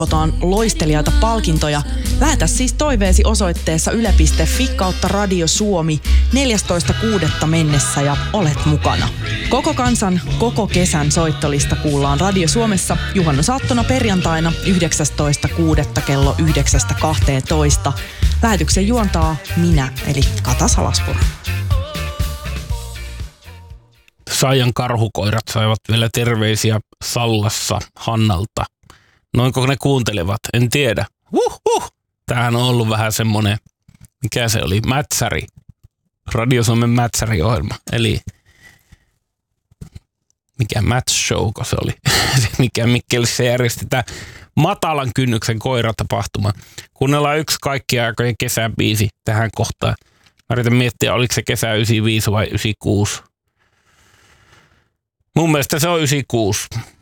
toivotaan loistelijaita palkintoja. Lähetä siis toiveesi osoitteessa yle.fi/Radio Suomi 14.6. mennessä ja olet mukana. Koko kansan, koko kesän soittolista kuullaan Radio Suomessa juhannusaattona perjantaina 19.6. kello 9.12. Lähetyksen juontaa minä, eli Kata Salaspuro. Saijan karhukoirat saivat vielä terveisiä Sallassa Hannalta. Noinko ne kuuntelevat? En tiedä. Tämähän on ollut vähän semmoinen, mikä se oli, mätsäri. Radio Suomen mätsäriohjelma. Eli mikä match show, kun se oli. Mikä Mikkelissä järjestetään matalan kynnyksen koiratapahtuma. Kuunnellaan yksi kaikkien aikojen kesäbiisi tähän kohtaan. Mä yritän miettiä, oliko se kesä 95 vai 96. Mun mielestä se on 96.